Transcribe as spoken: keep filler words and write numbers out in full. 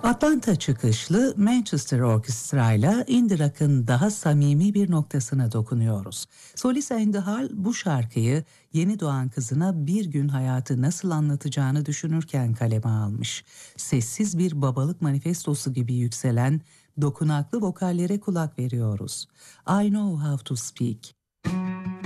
Atlanta çıkışlı Manchester Orkestra ile Indie Rock'ın daha samimi bir noktasına dokunuyoruz. Solist Andy Hall bu şarkıyı yeni doğan kızına bir gün hayatı nasıl anlatacağını düşünürken kaleme almış. Sessiz bir babalık manifestosu gibi yükselen dokunaklı vokallere kulak veriyoruz. I Know How to Speak.